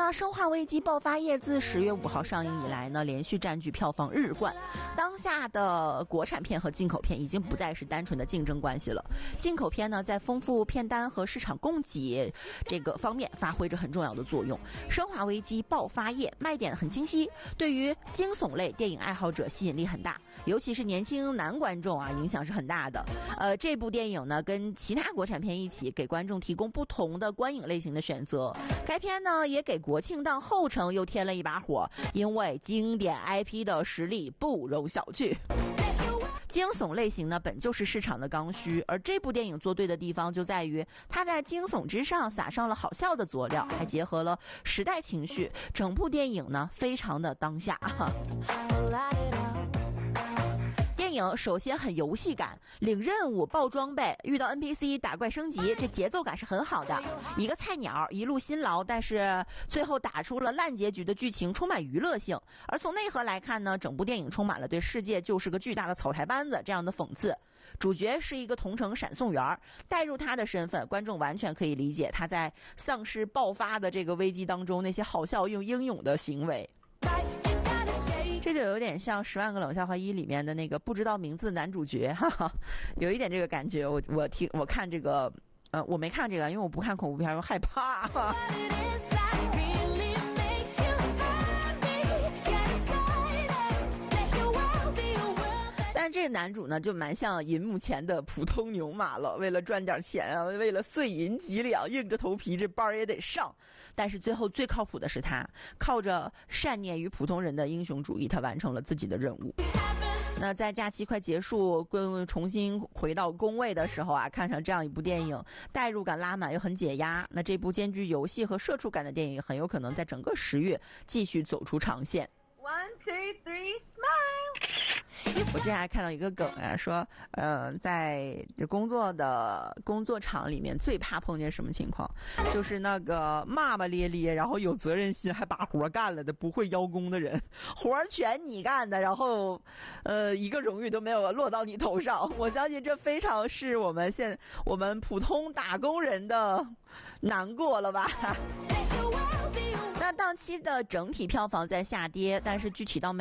那《生化危机：爆发夜》自10月5号上映以来呢，连续占据票房日冠。当下的国产片和进口片已经不再是单纯的竞争关系了。进口片呢，在丰富片单和市场供给这个方面发挥着很重要的作用。《生化危机：爆发夜》卖点很清晰，对于惊悚类电影爱好者吸引力很大，尤其是年轻男观众啊，影响是很大的。这部电影呢，跟其他国产片一起给观众提供不同的观影类型的选择。该片呢，也给国庆档后程又添了一把火，因为经典 IP 的实力不容小觑。惊悚类型呢，本就是市场的刚需，而这部电影做对的地方就在于，它在惊悚之上撒上了好笑的佐料，还结合了时代情绪，整部电影呢，非常的当下。电影首先很游戏感，领任务、爆装备、遇到 NPC 打怪升级，这节奏感是很好的。一个菜鸟一路辛劳，但是最后打出了烂结局的剧情，充满娱乐性。而从内核来看呢，整部电影充满了对世界就是个巨大的草台班子这样的讽刺。主角是一个同城闪送员，带入他的身份，观众完全可以理解他在丧尸爆发的这个危机当中那些好笑又英勇的行为。这就有点像《10万个冷笑话1》里面的那个不知道名字的男主角，哈哈，有一点这个感觉。我看这个，我没看这个，因为我不看恐怖片，我害怕。但这个男主呢，就蛮像银幕前的普通牛马了，为了赚点钱啊，为了碎银几两，硬着头皮这班也得上。但是最后最靠谱的是他，靠着善念与普通人的英雄主义，他完成了自己的任务。那在假期快结束，重新回到工位的时候啊，看上这样一部电影，代入感拉满又很解压。那这部兼具游戏和社畜感的电影，很有可能在整个10月继续走出长线。 1, 2, 3, smile。 我之前还看到一个梗啊，说，在工作场里面最怕碰见什么情况，就是那个骂骂咧咧，然后有责任心还把活干了的，不会邀功的人，活全你干的，然后，一个荣誉都没有落到你头上。我相信这非常是我们普通打工人的难过了吧。那档期的整体票房在下跌，但是具体到